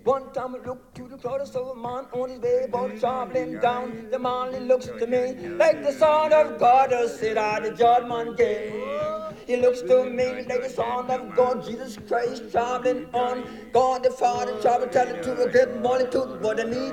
One time I looked to the clothes of a man on his way, both traveling down. The man, he looks to me like the Son of God, who sit at the judgment gate. He looks to me like the Son of God, Jesus Christ, traveling on. God the Father, travel, tell it to a great multitude what I need.